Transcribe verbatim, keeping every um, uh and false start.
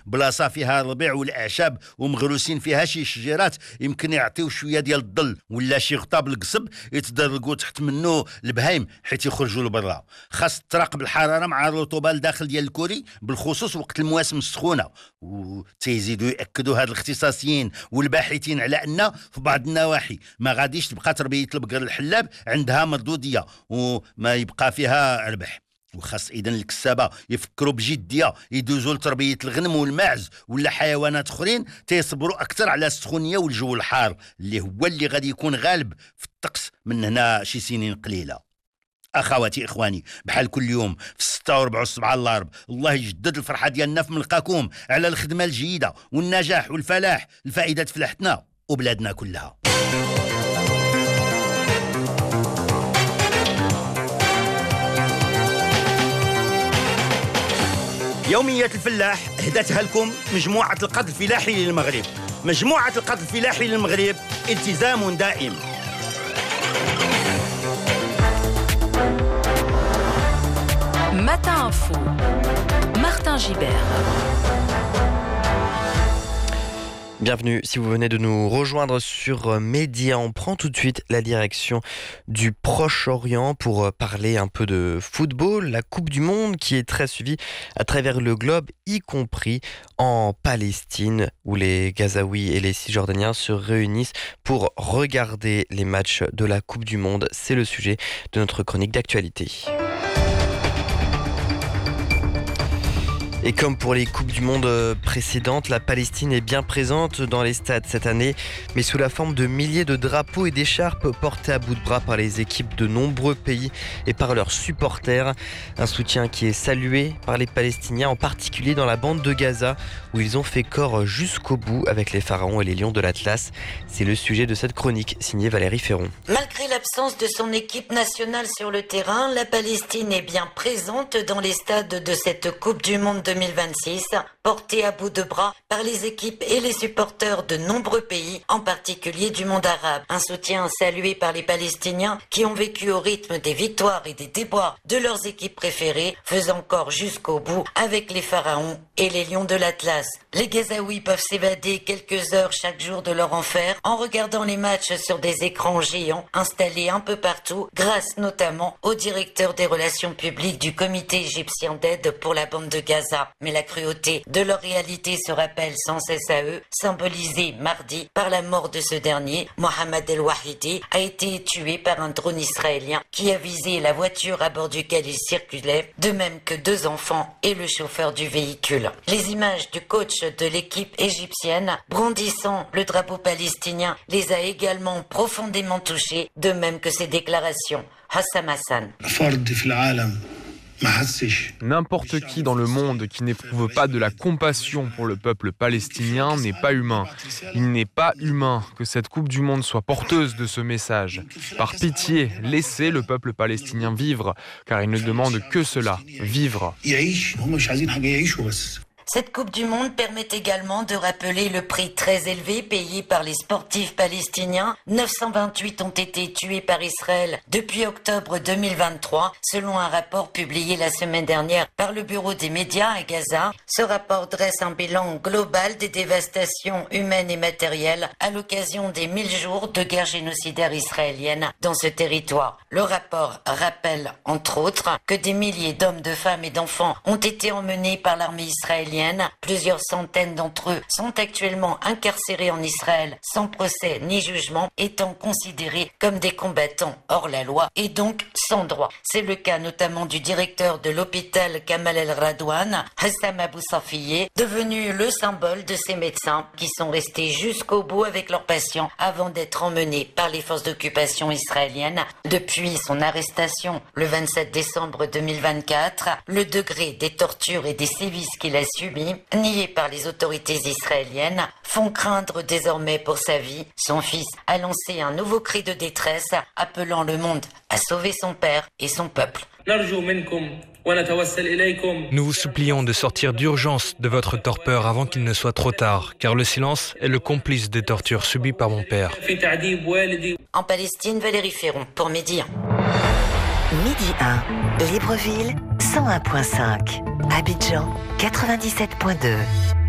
بلاصه فيها الربيع والاعشاب ومغروسين فيها شي شجيرات يمكن يعطيو شويه ديال الظل، ولا شي غطاء بالقصب يتدرجوا تحت منه البهايم حيت يخرجوا لبرا. خاص تراقب الحراره مع الرطوبه الداخل ديال الكوري بالخصوص وقت المواسم السخونه، وتيزيدوا ياكدوا هاد الاختصاصيين والباحثين على ان في بعض النواحي ما غاديش تبقى تربيه البقر الحلاب عندها مردوديه وما يبقى فيها ربح. وخاص اذا الكسابه يفكروا بجديه يدوزوا لتربيه الغنم والماعز ولا حيوانات اخرين تيصبروا اكثر على السخونيه والجو الحار اللي هو اللي غادي يكون غالب في الطقس من هنا شي سنين قليله. اخواتي اخواني، بحال كل يوم في ستة وربع والسبعة الغرب، الله يجدد الفرحه ديالنا في ملقاكم على الخدمه الجيده والنجاح والفلاح الفائده فلاحتنا وبلادنا كلها. يومية الفلاح هدتها لكم مجموعة القط الفلاحي للمغرب. مجموعة القط الفلاحي للمغرب، التزام دائم. Matin Info, Martin Gibert. Bienvenue si vous venez de nous rejoindre sur Média. On prend tout de suite la direction du Proche-Orient pour parler un peu de football. La Coupe du Monde qui est très suivie à travers le globe, y compris en Palestine où les Gazaouis et les Cisjordaniens se réunissent pour regarder les matchs de la Coupe du Monde. C'est le sujet de notre chronique d'actualité. Et comme pour les Coupes du Monde précédentes, la Palestine est bien présente dans les stades cette année, mais sous la forme de milliers de drapeaux et d'écharpes portés à bout de bras par les équipes de nombreux pays et par leurs supporters. Un soutien qui est salué par les Palestiniens, en particulier dans la bande de Gaza, où ils ont fait corps jusqu'au bout avec les pharaons et les lions de l'Atlas. C'est le sujet de cette chronique, signée Valérie Ferron. Malgré l'absence de son équipe nationale sur le terrain, la Palestine est bien présente dans les stades de cette Coupe du Monde deux mille vingt-six, portée à bout de bras par les équipes et les supporters de nombreux pays, en particulier du monde arabe. Un soutien salué par les Palestiniens qui ont vécu au rythme des victoires et des déboires de leurs équipes préférées, faisant corps jusqu'au bout avec les pharaons et les lions de l'Atlas. Les Gazaouis peuvent s'évader quelques heures chaque jour de leur enfer en regardant les matchs sur des écrans géants installés un peu partout, grâce notamment au directeur des relations publiques du comité égyptien d'aide pour la bande de Gaza. Mais la cruauté de leur réalité se rappelle sans cesse à eux, symbolisée mardi par la mort de ce dernier. Mohamed El Wahidi a été tué par un drone israélien qui a visé la voiture à bord duquel il circulait, de même que deux enfants et le chauffeur du véhicule. Les images du coach de l'équipe égyptienne brandissant le drapeau palestinien les a également profondément touchés, de même que ses déclarations. Hassam Hassan. N'importe qui dans le monde qui n'éprouve pas de la compassion pour le peuple palestinien n'est pas humain. Il n'est pas humain que cette Coupe du Monde soit porteuse de ce message. Par pitié, laissez le peuple palestinien vivre, car il ne demande que cela, vivre. Cette Coupe du Monde permet également de rappeler le prix très élevé payé par les sportifs palestiniens. neuf cent vingt-huit ont été tués par Israël depuis octobre deux mille vingt-trois, selon un rapport publié la semaine dernière par le Bureau des médias à Gaza. Ce rapport dresse un bilan global des dévastations humaines et matérielles à l'occasion des mille jours de guerre génocidaire israélienne dans ce territoire. Le rapport rappelle, entre autres, que des milliers d'hommes, de femmes et d'enfants ont été emmenés par l'armée israélienne. Plusieurs centaines d'entre eux sont actuellement incarcérés en Israël sans procès ni jugement, étant considérés comme des combattants hors la loi et donc sans droit. C'est le cas notamment du directeur de l'hôpital Kamal El Radouane, Hassam Abou Safiye, devenu le symbole de ces médecins qui sont restés jusqu'au bout avec leurs patients avant d'être emmenés par les forces d'occupation israéliennes. Depuis son arrestation le vingt-sept décembre deux mille vingt-quatre, le degré des tortures et des sévices qu'il a subi, niés par les autorités israéliennes, font craindre désormais pour sa vie. Son fils a lancé un nouveau cri de détresse, appelant le monde à sauver son père et son peuple. Nous vous supplions de sortir d'urgence de votre torpeur avant qu'il ne soit trop tard, car le silence est le complice des tortures subies par mon père. En Palestine, Valérie Ferron pour Midi un. Midi un, Libreville cent un virgule cinq, Abidjan quatre-vingt-dix-sept virgule deux.